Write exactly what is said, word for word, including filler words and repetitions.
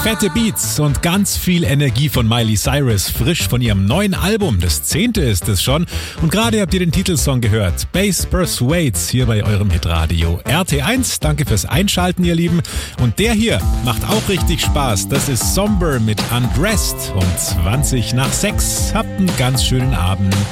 Fette Beats und ganz viel Energie von Miley Cyrus, frisch von ihrem neuen Album. Das zehnte ist es schon. Und gerade habt ihr den Titelsong gehört. Bass Persuades hier bei eurem Hitradio R T eins. Danke fürs Einschalten, ihr Lieben. Und der hier macht auch richtig Spaß. Das ist Somber mit Undressed um zwanzig nach sechs. Habt einen ganz schönen Abend.